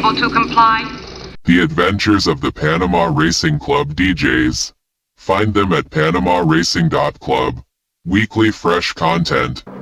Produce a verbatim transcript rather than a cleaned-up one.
unable to comply? The Adventures of the Panama Racing Club D Js. Find them at panama racing dot club. Weekly fresh content.